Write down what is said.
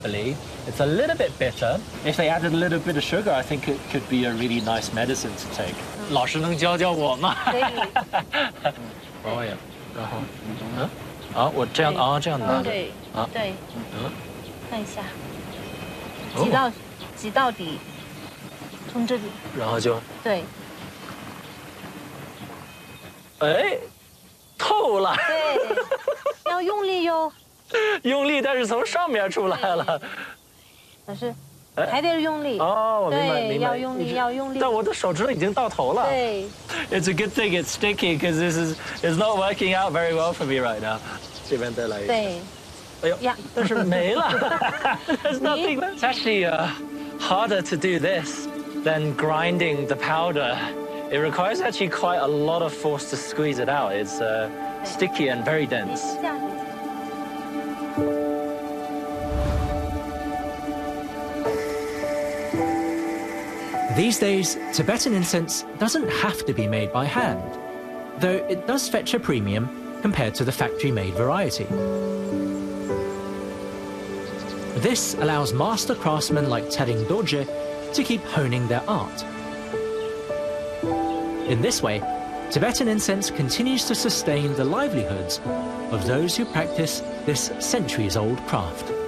It's a little bit bitter. If they added a little bit of sugar, I think it could be a really nice medicine to take. 老师能教教我吗？ 可以。 哦呀，然后，啊，我这样啊，这样拿。 对。 啊。 对。看一下，挤到底，从这里。 然后就。 对。 哎，透了。 对，要用力哟。 用力，但是从上面出来了。 可是还得用力。 哦，我明白，明白。 要用力，要用力。 但我的手指已经到头了。 对。 It's a good thing it's sticky because it's not working out very well for me right now. 这边再来一个。 对。 哎呦呀，但是没了。There's nothing. It's actually harder to do this than grinding the powder. It requires actually quite a lot of force to squeeze it out. It's sticky and very dense. These days, Tibetan incense doesn't have to be made by hand, though it does fetch a premium compared to the factory-made variety. This allows master craftsmen like Tering Dorje to keep honing their art. In this way, Tibetan incense continues to sustain the livelihoods of those who practice this centuries-old craft.